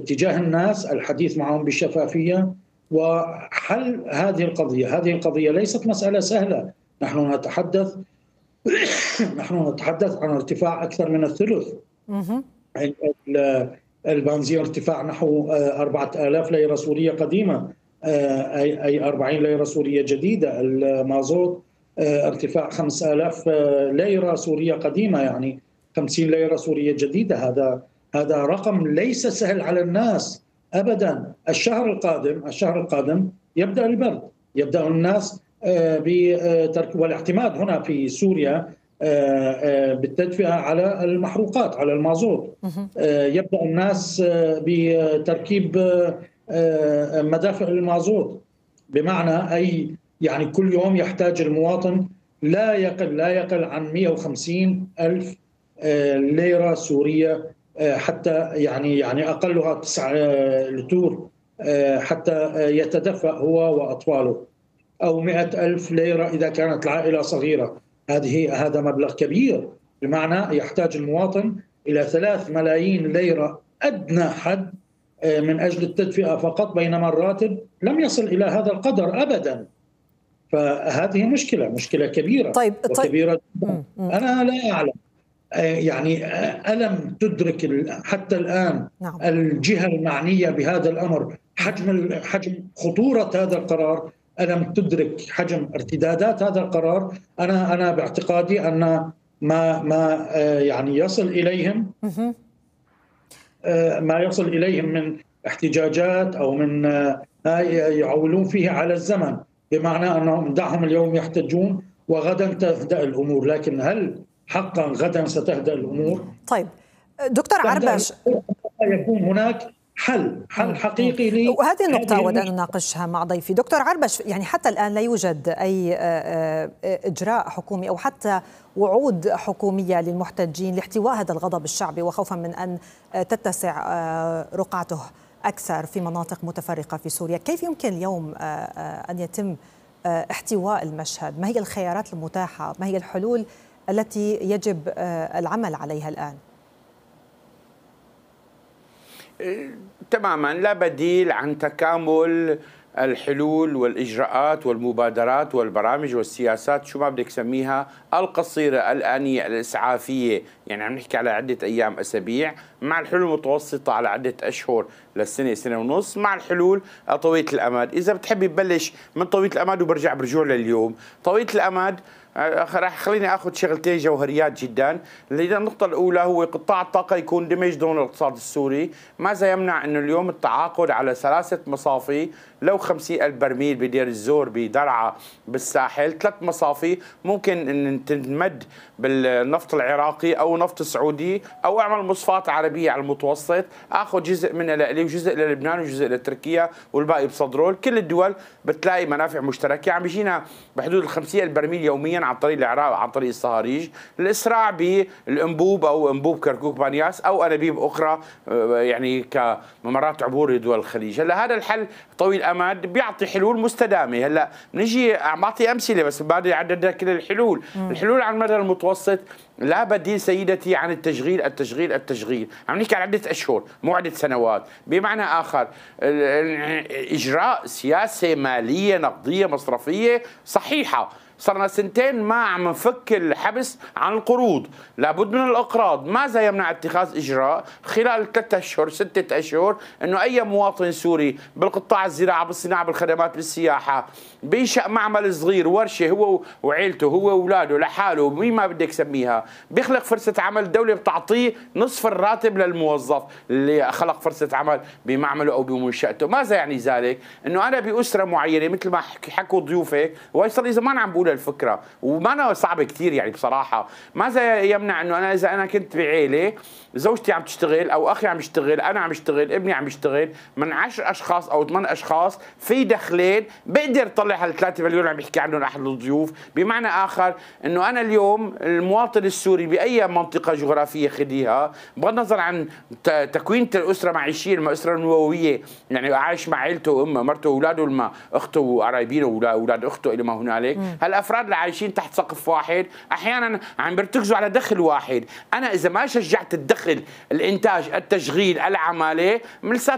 تجاه الناس، الحديث معهم بشفافية وحل هذه القضية. هذه القضية ليست مسألة سهلة. نحن نتحدث عن ارتفاع أكثر من الثلث. البنزين ارتفاع نحو 4000 ليرة سورية قديمة، أي 40 ليرة سورية جديدة. المازوت ارتفاع 5000 ليرة سورية قديمة، يعني 50 ليرة سورية جديدة. هذا رقم ليس سهل على الناس أبدا. الشهر القادم يبدأ البرد، يبدأ الناس بترك والاعتماد هنا في سوريا بالتدفئة على المحروقات، على المازوت. يبدأ الناس بتركيب مدافع المازوت، بمعنى أي يعني كل يوم يحتاج المواطن لا يقل عن 150 ألف ليرة سورية، حتى يعني أقلها 9 لتور حتى يتدفأ هو وأطفاله، أو 100 ألف ليرة إذا كانت العائلة صغيرة. هذا مبلغ كبير، بمعنى يحتاج المواطن إلى 3 ملايين ليرة أدنى حد من أجل التدفئة فقط، بينما الراتب لم يصل إلى هذا القدر أبدا. فهذه مشكلة كبيرة وكبيرة جدا. أنا لا أعلم يعني ألم تدرك حتى الآن الجهة المعنية بهذا الأمر حجم خطورة هذا القرار؟ ألم تدرك حجم ارتدادات هذا القرار؟ أنا باعتقادي أن ما يعني يصل إليهم من احتجاجات أو من يعولون فيه على الزمن، بمعنى أنهم دعهم اليوم يحتجون وغدا تهدأ الأمور. لكن هل حقا غدا ستهدأ الأمور؟ طيب دكتور عربش، يكون هناك حل حقيقي وهذه النقطة أود أن نناقشها مع ضيفي. دكتور عربش، يعني حتى الآن لا يوجد أي إجراء حكومي أو حتى وعود حكومية للمحتجين لاحتواء هذا الغضب الشعبي، وخوفا من أن تتسع رقعته أكثر في مناطق متفرقة في سوريا. كيف يمكن اليوم أن يتم احتواء المشهد؟ ما هي الخيارات المتاحة؟ ما هي الحلول التي يجب العمل عليها الآن؟ تماما لا بديل عن تكامل الحلول والإجراءات والمبادرات والبرامج والسياسات، شو ما بدك سميها، القصيرة الآنية الإسعافية، يعني عم نحكي على عدة أيام أسابيع، مع الحلول المتوسطة على عدة أشهر للسنة، سنة ونص، مع الحلول طويلة الأمد. إذا بتحبي ببلش من طويلة الأمد وبرجع لليوم. طويلة الأمد خليني اخذ شغلتين جوهريات جدا. النقطة الأولى هو قطاع الطاقة يكون دمج ضمن الاقتصاد السوري. ماذا يمنع انه اليوم التعاقد على 3 مصافي، لو 50,000 برميل بدير الزور بدرعا بالساحل، 3 مصافي ممكن ان تنمد بالنفط العراقي او نفط السعودي، او اعمل مصفاة عربية على المتوسط، اخذ جزء منها لإلي وجزء للبنان وجزء لتركيا والباقي بصدرول. كل الدول بتلاقي منافع مشتركة. عم بيجينا بحدود 50,000 برميل يوميا عن طريق العراق وعن طريق الصهاريج. الاسراع بالانبوب او انبوب كركوك بانياس او انابيب اخرى يعني كممرات عبور لدول الخليج. هلا هذا الحل طويل الامد بيعطي حلول مستدامه. هلا بنجي عم بعطي امثله بس بعد عدد كل الحلول. الحلول على المدى المتوسط لا بديل سيدتي عن التشغيل. عم نحكي عن عدة أشهر مو عدة سنوات. بمعنى آخر إجراء سياسة مالية نقدية مصرفية صحيحة. صرنا 2 ما عم نفك الحبس عن القروض، لابد من الأقراض. ماذا يمنع اتخاذ إجراء خلال 3 أشهر 6 أشهر أنه أي مواطن سوري بالقطاع الزراعة بالصناعة بالخدمات بالسياحة بينشأ معمل صغير ورشة هو وعيلته هو وأولاده لحاله مين ما بدك سميها، بيخلق فرصة عمل. الدولة بتعطيه نصف الراتب للموظف اللي خلق فرصة عمل بمعمله أو بمنشأته. ماذا يعني ذلك؟ أنه أنا بأسرة معينة مثل ما حكوا ضيوفك، وهي صار لي زمان عم بقول الفكرة وما أنا صعبة كثير يعني بصراحة. ماذا يمنع أنه أنا إذا أنا كنت بعيلة زوجتي عم تشتغل أو أخي عم يشتغل، أنا عم يشتغل، ابني عم يشتغل، من 10 أشخاص أو 8 أشخاص في دخلين بقدر طلع هال 3 مليون عم يحكي عنهم أحد الضيوف. بمعنى آخر أنه أنا اليوم المواطن السوري بأي منطقة جغرافية خديها بغض النظر عن تكوينة الأسرة معيشية، الأسرة النووية، يعني عايش مع عائلته وأمه مرته وأولاده وما أخته وقرايبينه وأولاد أخته إلى ما هنالك، هالأفراد اللي عايشين تحت سقف واحد أحيانا عم بيرتكزوا على دخل واحد. أنا إذا ما شجعت الدخل، الإنتاج، التشغيل، العمالة،